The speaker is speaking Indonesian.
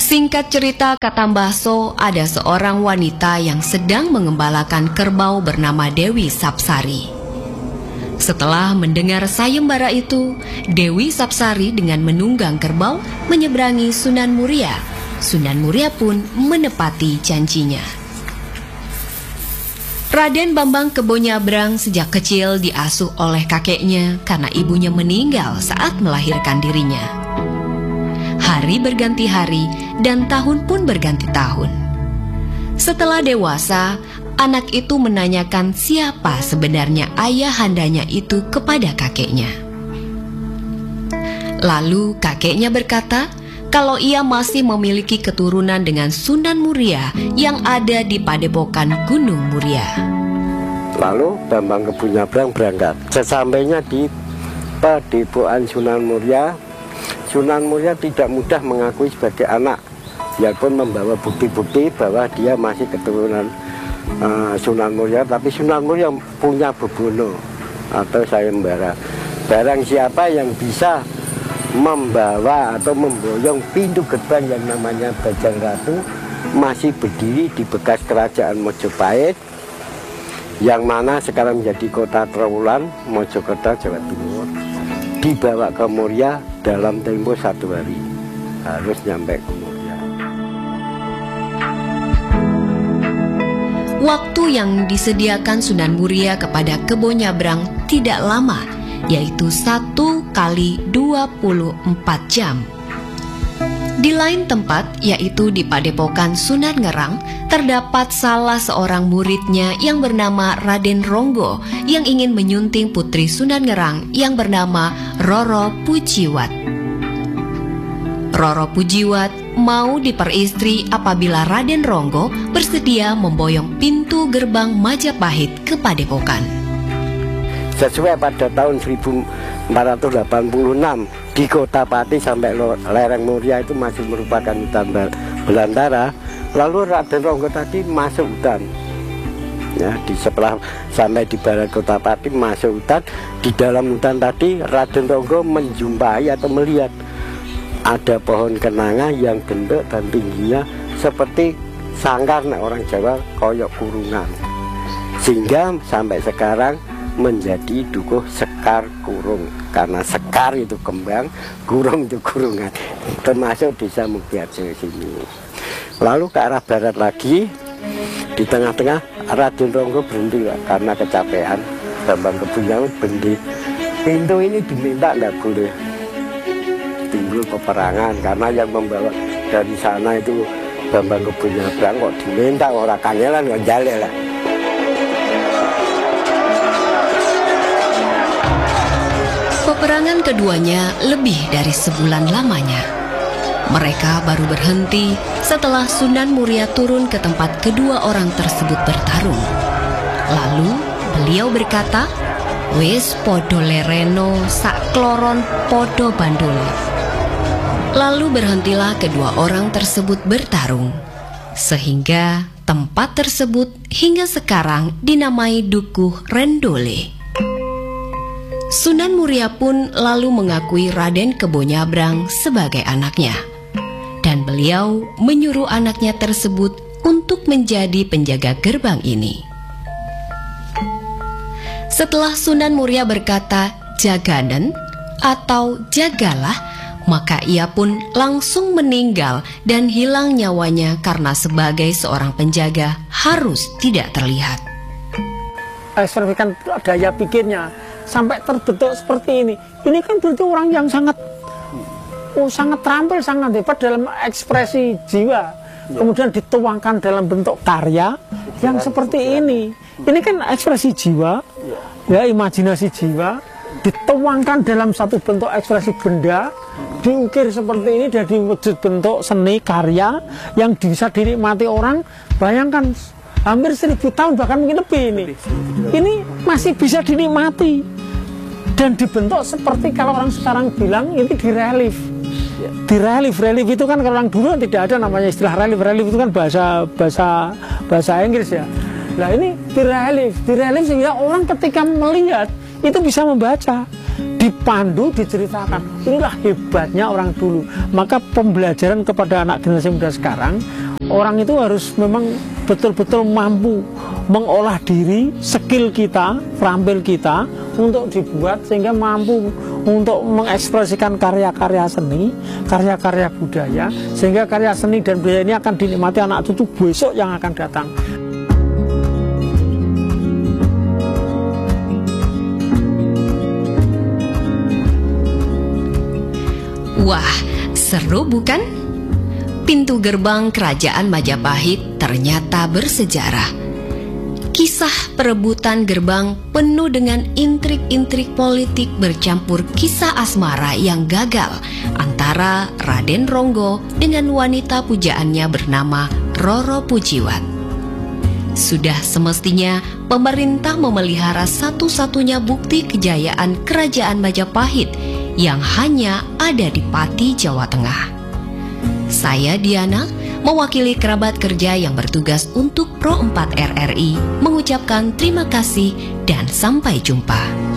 Singkat cerita, kata Mbah So, ada seorang wanita yang sedang mengembalakan kerbau bernama Dewi Sapsari. Setelah mendengar sayembara itu, Dewi Sapsari dengan menunggang kerbau menyeberangi Sunan Muria. Sunan Muria pun menepati janjinya. Raden Bambang Kebo Nyabrang sejak kecil diasuh oleh kakeknya karena ibunya meninggal saat melahirkan dirinya. Hari berganti hari dan tahun pun berganti tahun. Setelah dewasa, anak itu menanyakan siapa sebenarnya ayahandanya itu kepada kakeknya. Lalu kakeknya berkata kalau ia masih memiliki keturunan dengan Sunan Muria yang ada di Padepokan Gunung Muria. Lalu Bambang Kebo Nyabrang berangkat. Sesampainya di Padepokan Sunan Muria, Sunan Muria tidak mudah mengakui sebagai anak, biarpun membawa bukti-bukti bahwa dia masih keturunan Sunan Muria, tapi Sunan Muria punya bebono atau sayembara. Barang siapa yang bisa membawa atau memboyong pintu gerbang yang namanya Bajang Ratu masih berdiri di bekas kerajaan Mojopahit, yang mana sekarang menjadi kota Trowulan, Mojokerto, Jawa Timur, dibawa ke Muria dalam tempo 1 hari, harus nyampe ke Muria. Waktu yang disediakan Sunan Muria kepada Kebo Nyabrang tidak lama, yaitu 1 kali 24 jam. Di lain tempat, yaitu di Padepokan Sunan Ngerang, terdapat salah seorang muridnya yang bernama Raden Ronggo yang ingin menyunting putri Sunan Ngerang yang bernama Roro Pujiwat. Roro Pujiwat mau diperistri apabila Raden Ronggo bersedia memboyong pintu gerbang Majapahit ke Padepokan. Sesuai pada tahun 1486 di Kota Pati sampai lereng Muria itu masih merupakan hutan belantara. Lalu Raden Ronggo tadi masuk hutan, ya, di sebelah sampai di barat Kota Pati masuk hutan. Di dalam hutan tadi Raden Ronggo menjumpai atau melihat ada pohon kenanga yang gendut dan tingginya seperti sangkar, orang Jawa koyok kurungan, sehingga sampai sekarang menjadi dukuh Sekar Kurung, karena sekar itu kembang, kurung itu kurungan, termasuk desa Muktiharjo sini. Lalu ke arah barat lagi, di tengah-tengah Raden Ronggo berhenti karena kecapean. Bambang Kebo Nyabrang berhenti. Pintu ini diminta tidak boleh timbul peperangan, karena yang membawa dari sana itu Bambang Kebo Nyabrang, kok diminta orang kangelan kok jale lah. Peperangan keduanya lebih dari sebulan lamanya. Mereka baru berhenti setelah Sunan Muria turun ke tempat kedua orang tersebut bertarung. Lalu beliau berkata, "Wis podo lereno sak kloron podo bandole." Lalu berhentilah kedua orang tersebut bertarung, sehingga tempat tersebut hingga sekarang dinamai Dukuh Rendole. Sunan Muria pun lalu mengakui Raden Kebo Nyabrang sebagai anaknya, dan beliau menyuruh anaknya tersebut untuk menjadi penjaga gerbang ini. Setelah Sunan Muria berkata "jaganen" atau "jagalah", maka ia pun langsung meninggal dan hilang nyawanya karena sebagai seorang penjaga harus tidak terlihat. Ekspresikan daya pikirnya sampai terbentuk seperti ini. Ini kan berarti orang yang sangat terampil, sangat hebat dalam ekspresi jiwa. Kemudian dituangkan dalam bentuk karya yang seperti ini. Ini kan ekspresi jiwa, ya, imajinasi jiwa, dituangkan dalam satu bentuk ekspresi benda, diukir seperti ini jadi wujud bentuk seni karya yang bisa dinikmati orang. Bayangkan hampir 1000 tahun bahkan mungkin lebih ini masih bisa dinikmati dan dibentuk seperti kalau orang sekarang bilang ini direlief. Relief itu kan kalau orang dulu tidak ada namanya istilah relief itu kan bahasa Inggris ya. Nah ini direlief sehingga orang ketika melihat itu bisa membaca. dipandu, diceritakan. Inilah hebatnya orang dulu. Maka pembelajaran kepada anak generasi muda sekarang, orang itu harus memang betul-betul mampu mengolah diri, skill kita, terampil kita untuk dibuat sehingga mampu untuk mengekspresikan karya-karya seni, karya-karya budaya, sehingga karya seni dan budaya ini akan dinikmati anak cucu besok yang akan datang. Wah, seru bukan? Pintu gerbang Kerajaan Majapahit ternyata bersejarah. Kisah perebutan gerbang penuh dengan intrik-intrik politik bercampur kisah asmara yang gagal antara Raden Ronggo dengan wanita pujaannya bernama Roro Pujiwat. Sudah semestinya pemerintah memelihara satu-satunya bukti kejayaan Kerajaan Majapahit yang hanya ada di Pati, Jawa Tengah. Saya Diana, mewakili kerabat kerja yang bertugas untuk Pro 4 RRI, mengucapkan terima kasih dan sampai jumpa.